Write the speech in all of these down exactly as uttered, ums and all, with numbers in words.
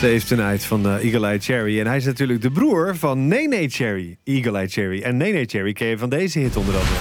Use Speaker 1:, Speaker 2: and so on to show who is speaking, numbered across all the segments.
Speaker 1: Save Tonight van uh, Eagle Eye Cherry. En hij is natuurlijk de broer van Nene Cherry. Eagle Eye Cherry. En Nene Cherry ken je van deze hit onder andere.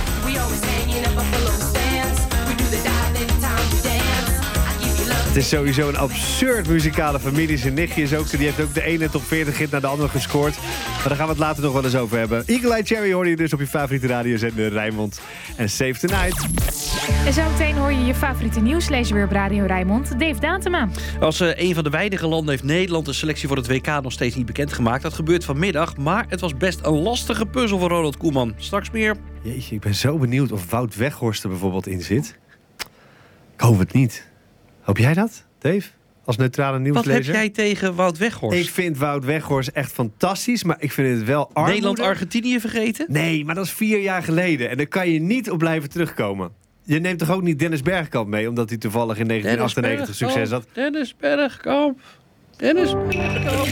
Speaker 1: Het is sowieso een absurd muzikale familie. Zijn nichtje is ook, die heeft ook de ene top veertig hit naar de andere gescoord. Maar daar gaan we het later nog wel eens over hebben. Eagle Eye Cherry hoor je dus op je favoriete radiozender Rijnmond. En Save Tonight.
Speaker 2: En zometeen hoor je je favoriete nieuwslezer weer op Radio Rijnmond. Dave Datema.
Speaker 3: Als uh, een van de weinige landen heeft Nederland de selectie voor het W K nog steeds niet bekendgemaakt. Dat gebeurt vanmiddag, maar het was best een lastige puzzel voor Ronald Koeman. Straks meer.
Speaker 1: Jeetje, ik ben zo benieuwd of Wout Weghorst er bijvoorbeeld in zit. Ik hoop het niet. Hoop jij dat, Dave? Als neutrale nieuwslezer?
Speaker 3: Wat heb jij tegen Wout Weghorst?
Speaker 1: Ik vind Wout Weghorst echt fantastisch, maar ik vind het wel armoede.
Speaker 3: Nederland-Argentinië vergeten?
Speaker 1: Nee, maar dat is vier jaar geleden. En daar kan je niet op blijven terugkomen. Je neemt toch ook niet Dennis Bergkamp mee, omdat hij toevallig in negentien achtennegentig succes had?
Speaker 3: Dennis Bergkamp. Dennis Bergkamp.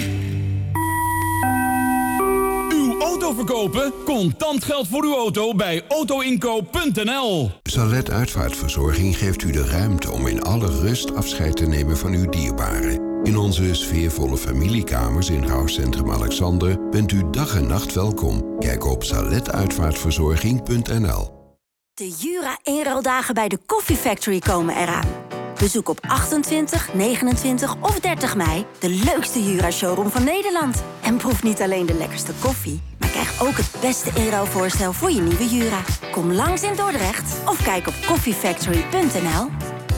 Speaker 4: Uw auto verkopen? Contant geld voor uw auto bij autoinkoop punt n l.
Speaker 5: Salet Uitvaartverzorging geeft u de ruimte om in alle rust afscheid te nemen van uw dierbaren. In onze sfeervolle familiekamers in rouwcentrum Alexander bent u dag en nacht welkom. Kijk op salet uitvaartverzorging punt n l.
Speaker 6: De Jura-inruildagen bij de Coffee Factory komen eraan. Bezoek op achtentwintig, negenentwintig of dertig mei de leukste Jura-showroom van Nederland. En proef niet alleen de lekkerste koffie, maar krijg ook het beste inruilvoorstel voor je nieuwe Jura. Kom langs in Dordrecht of kijk op coffee factory punt n l.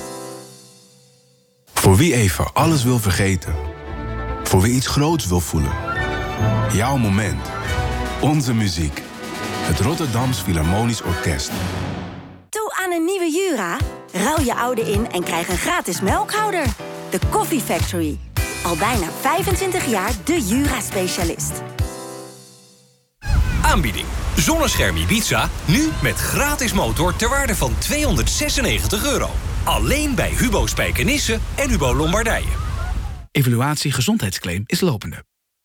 Speaker 7: Voor wie even alles wil vergeten. Voor wie iets groots wil voelen. Jouw moment. Onze muziek. Het Rotterdams Philharmonisch Orkest.
Speaker 6: Toe aan een nieuwe Jura? Ruil je oude in en krijg een gratis melkhouder. De Coffee Factory. Al bijna vijfentwintig jaar de Jura-specialist.
Speaker 8: Aanbieding. Zonnescherm Ibiza. Nu met gratis motor ter waarde van tweehonderdzesennegentig euro. Alleen bij Hubo Spijkenisse en Hubo Lombardije.
Speaker 9: Evaluatie gezondheidsclaim is lopende.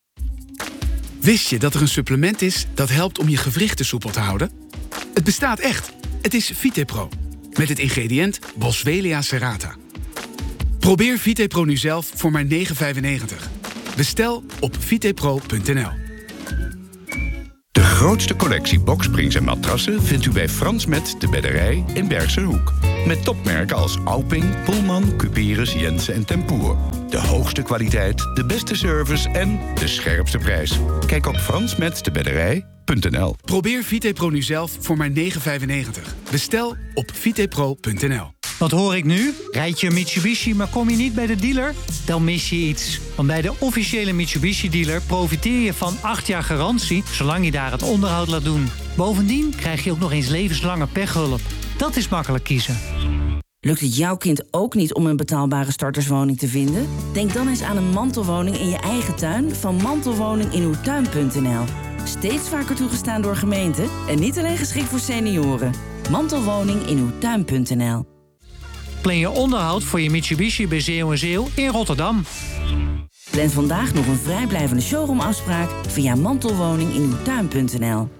Speaker 9: Wist je dat er een supplement is dat helpt om je gewrichten soepel te houden? Het bestaat echt. Het is Vitepro. Met het ingrediënt Boswellia serrata. Probeer Vitepro nu zelf voor maar negen vijfennegentig. Bestel op vitepro punt n l.
Speaker 10: De grootste collectie boksprings en matrassen vindt u bij Frans Met de Bedderij in Bergse Hoek. Met topmerken als Alping, Pullman, Cuperus, Jensen en Tempoer. De hoogste kwaliteit, de beste service en de scherpste prijs. Kijk op frans met de bedderij punt n l.
Speaker 9: Probeer Vitepro nu zelf voor maar negen vijfennegentig. Bestel op vitepro punt n l.
Speaker 11: Wat hoor ik nu? Rijd je een Mitsubishi, maar kom je niet bij de dealer? Dan mis je iets. Want bij de officiële Mitsubishi-dealer profiteer je van acht jaar garantie, zolang je daar het onderhoud laat doen. Bovendien krijg je ook nog eens levenslange pechhulp. Dat is makkelijk kiezen.
Speaker 12: Lukt het jouw kind ook niet om een betaalbare starterswoning te vinden? Denk dan eens aan een mantelwoning in je eigen tuin van mantelwoning in uw tuin punt n l. Steeds vaker toegestaan door gemeenten en niet alleen geschikt voor senioren. Mantelwoning in uw tuin punt n l.
Speaker 11: Plan je onderhoud voor je Mitsubishi bij Zeeuw en Zeeuw in Rotterdam.
Speaker 12: Plan vandaag nog een vrijblijvende showroomafspraak via mantelwoning in uw tuin punt n l.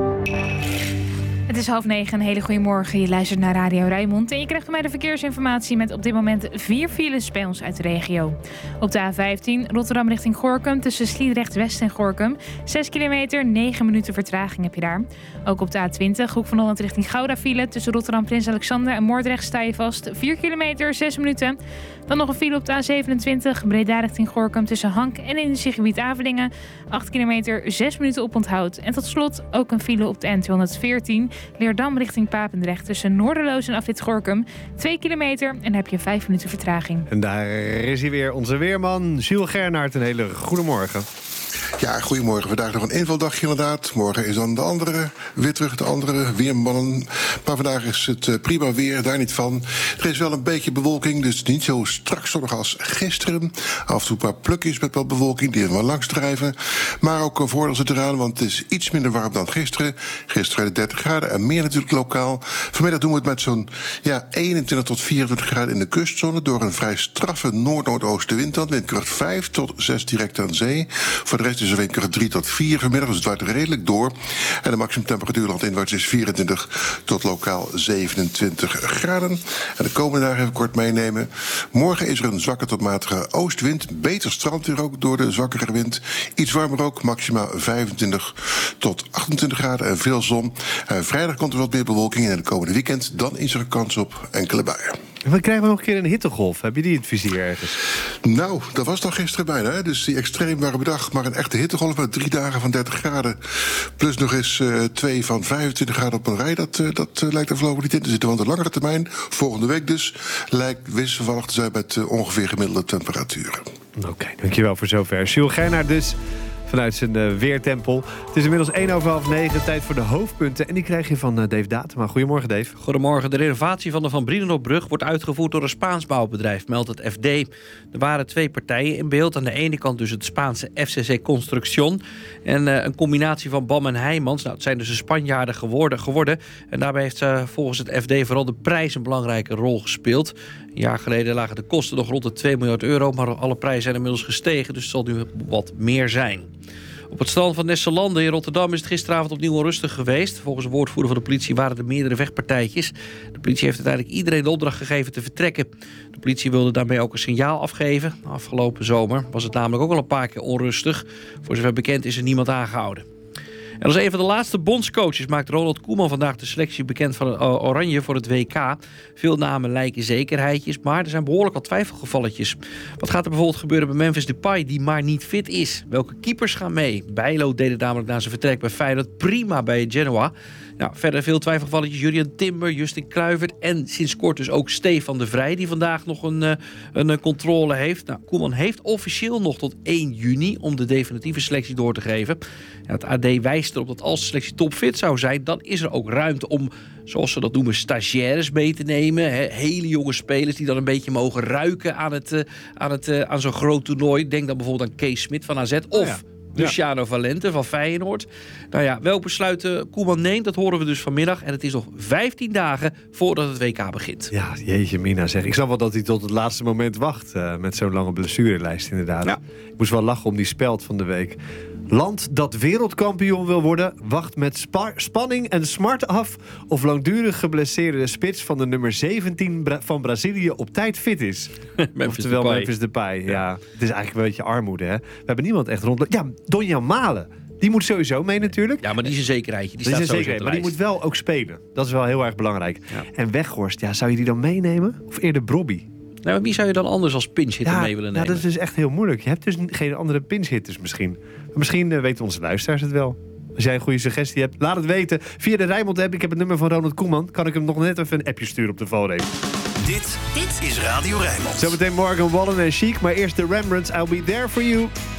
Speaker 2: Het is half negen, een hele goede morgen. Je luistert naar Radio Rijnmond en je krijgt van mij de verkeersinformatie met op dit moment vier files bij ons uit de regio. Op de A vijftien Rotterdam richting Gorinchem tussen Sliedrecht West en Gorinchem. zes kilometer, negen minuten vertraging heb je daar. Ook op de A twintig Hoek van Holland richting Gouda file tussen Rotterdam Prins Alexander en Moordrecht sta je vast. vier kilometer, zes minuten. Dan nog een file op de A zevenentwintig Breda richting Gorinchem tussen Hank en industriegebied Avelingen. acht kilometer, zes minuten oponthoud. En tot slot ook een file op de N tweehonderdveertien Leerdam richting Papendrecht tussen Noorderloos en Afrit Gorinchem. twee kilometer en dan heb je vijf minuten vertraging.
Speaker 1: En daar is hij weer, onze weerman, Jules Gernaert. Een hele goede morgen.
Speaker 13: Ja, goedemorgen. Vandaag nog een inveldagje inderdaad. Morgen is dan de andere, weer terug de andere weermannen. Maar vandaag is het prima weer, daar niet van. Er is wel een beetje bewolking, dus niet zo strak zonnig als gisteren. Af en toe een paar plukjes met wat bewolking, die even wel langs drijven. Maar ook een voordeel zit eraan, want het is iets minder warm dan gisteren. Gisteren de dertig graden en meer natuurlijk lokaal. Vanmiddag doen we het met zo'n ja, eenentwintig tot vierentwintig graden in de kustzone door een vrij straffe noord-noordoostenwind. Windkracht vijf tot zes direct aan zee. Voor de rest is is windkracht drie tot vier vanmiddag, dus het waait redelijk door. En de maximumtemperatuur landinwaarts is vierentwintig tot lokaal zevenentwintig graden. En de komende dagen even kort meenemen. Morgen is er een zwakke tot matige oostwind. Beter strandweer ook door de zwakkere wind. Iets warmer ook, maximaal vijfentwintig tot achtentwintig graden en veel zon. En vrijdag komt er wat meer bewolking en in het komende weekend dan is er een kans op enkele buien.
Speaker 1: We krijgen nog een keer een hittegolf. Heb je die in het vizier ergens?
Speaker 13: Nou, dat was toch gisteren bijna. Hè? Dus die extreem warme dag, maar een echte hittegolf met drie dagen van dertig graden. Plus nog eens uh, twee van vijfentwintig graden op een rij. Dat, uh, dat uh, lijkt er voorlopig niet in te zitten. Want de langere termijn, volgende week dus, lijkt wisselvallig te zijn met uh, ongeveer gemiddelde temperaturen.
Speaker 1: Oké, okay, dankjewel voor zover. Jules Geinaert dus vanuit zijn uh, weertempel. Het is inmiddels één over half negen, tijd voor de hoofdpunten. En die krijg je van uh, Dave Datema. Goedemorgen, Dave.
Speaker 3: Goedemorgen. De renovatie van de Van Brienenopbrug wordt uitgevoerd door een Spaans bouwbedrijf, meldt het F D. Er waren twee partijen in beeld. Aan de ene kant dus het Spaanse F C C Construction. En uh, een combinatie van Bam en Heijmans. Nou, het zijn dus de Spanjaarden geworden. geworden. En daarbij heeft uh, volgens het F D vooral de prijs een belangrijke rol gespeeld. Een jaar geleden lagen de kosten nog rond de twee miljard euro. Maar alle prijzen zijn inmiddels gestegen. Dus het zal nu wat meer zijn. Op het strand van Nesselande in Rotterdam is het gisteravond opnieuw onrustig geweest. Volgens een woordvoerder van de politie waren er meerdere vechtpartijtjes. De politie heeft uiteindelijk iedereen de opdracht gegeven te vertrekken. De politie wilde daarmee ook een signaal afgeven. Afgelopen zomer was het namelijk ook al een paar keer onrustig. Voor zover bekend is er niemand aangehouden. En als een van de laatste bondscoaches maakt Ronald Koeman vandaag de selectie bekend van Oranje voor het W K. Veel namen lijken zekerheidjes, maar er zijn behoorlijk al twijfelgevalletjes. Wat gaat er bijvoorbeeld gebeuren bij Memphis Depay, die maar niet fit is? Welke keepers gaan mee? Bijlo deed het namelijk na zijn vertrek bij Feyenoord prima bij Genoa. Nou, verder veel twijfelgevalletjes. Julian Timber, Justin Kluivert en sinds kort dus ook Stefan de Vrij, die vandaag nog een, een, een controle heeft. Nou, Koeman heeft officieel nog tot één juni om de definitieve selectie door te geven. Ja, het A D wijst erop dat als de selectie topfit zou zijn, dan is er ook ruimte om, zoals ze dat noemen, stagiaires mee te nemen. He, hele jonge spelers die dan een beetje mogen ruiken aan, het, uh, aan, het, uh, aan zo'n groot toernooi. Denk dan bijvoorbeeld aan Kees Smit van A Z of... Oh ja. Luciano Valente van Feyenoord. Nou ja, welk besluit uh, Koeman neemt, dat horen we dus vanmiddag. En het is nog vijftien dagen voordat het W K begint.
Speaker 1: Ja, jeetje mina zeg. Ik snap wel dat hij tot het laatste moment wacht uh, met zo'n lange blessurelijst inderdaad. Ja. Ik moest wel lachen om die speld van de week. Land dat wereldkampioen wil worden, wacht met spa- spanning en smart af of langdurig geblesseerde spits van de nummer zeventien Bra- van Brazilië op tijd fit is.
Speaker 3: Memphis
Speaker 1: Oftewel
Speaker 3: Depay.
Speaker 1: Memphis Depay. Ja. ja, het is eigenlijk een beetje armoede, hè? We hebben niemand echt rond. Ja, Donjan Malen. Die moet sowieso mee natuurlijk.
Speaker 3: Ja, maar die is een zekerheidje. Die
Speaker 1: die
Speaker 3: staat
Speaker 1: is een
Speaker 3: sowieso
Speaker 1: zekerheid, maar die moet wel ook spelen. Dat is wel heel erg belangrijk.
Speaker 3: Ja.
Speaker 1: En Weghorst, ja, zou je die dan meenemen? Of eerder Brobby?
Speaker 3: Nou, maar wie zou je dan anders als pinchhitter
Speaker 1: ja,
Speaker 3: mee willen nemen?
Speaker 1: Ja, dat is dus echt heel moeilijk. Je hebt dus geen andere pinchhitters misschien. Maar misschien uh, weten onze luisteraars het wel. Als jij een goede suggestie hebt, laat het weten. Via de Rijnmond-app, ik heb het nummer van Ronald Koeman. Kan ik hem nog net even een appje sturen op de valreep.
Speaker 14: Dit, dit is Radio Rijnmond.
Speaker 1: Zometeen Morgan Wallen en Chic, maar eerst de Rembrandts, I'll Be There For You.